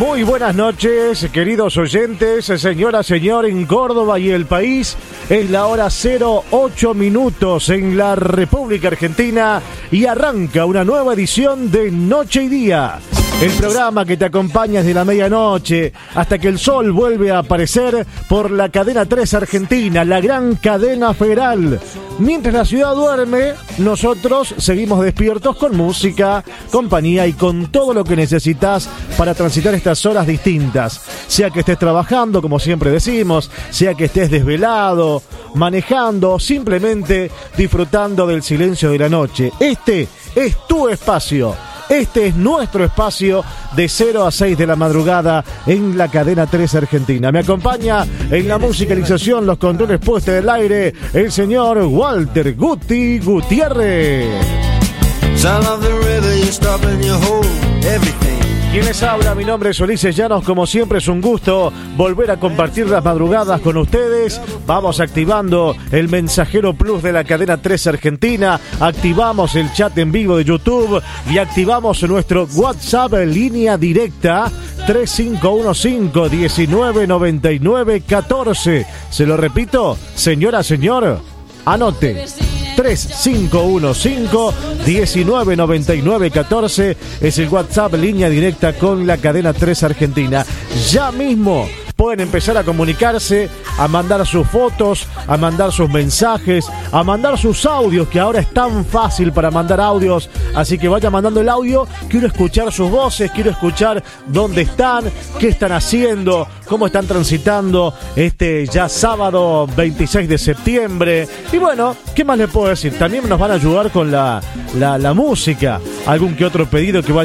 Muy buenas noches, queridos oyentes, señora, señor, en Córdoba y el país. Es la hora 08 minutos en la República Argentina y arranca una nueva edición de Noche y Día. El programa que te acompaña desde la medianoche hasta que el sol vuelve a aparecer por la cadena 3 Argentina, la gran cadena federal. Mientras la ciudad duerme, nosotros seguimos despiertos con música, compañía y con todo lo que necesitas para transitar estas horas distintas. Sea que estés trabajando, como siempre decimos, sea que estés desvelado, manejando, simplemente disfrutando del silencio de la noche. Este es tu espacio. Este es nuestro espacio de 0 a 6 de la madrugada en la cadena 3 Argentina. Me acompaña en la musicalización, los controles puestos del aire, el señor Walter Guti Gutiérrez. ¿Quién les habla? Mi nombre es Ulises Llanos. Como siempre es un gusto volver a compartir las madrugadas con ustedes. Vamos activando el Mensajero Plus de la cadena 3 Argentina. Activamos el chat en vivo de YouTube y activamos nuestro WhatsApp en línea directa 3515-1999-14. Se lo repito, señora, señor, anote. 3515-1999-14 es el WhatsApp línea directa con la cadena 3 Argentina. Ya mismo pueden empezar a comunicarse, a mandar sus fotos, a mandar sus mensajes, a mandar sus audios, que ahora es tan fácil para mandar audios. Así que vaya mandando el audio. Quiero escuchar sus voces, quiero escuchar dónde están, qué están haciendo, cómo están transitando este ya sábado 26 de septiembre. Y bueno, ¿qué más les puedo decir? También nos van a ayudar con la música. Algún que otro pedido que vaya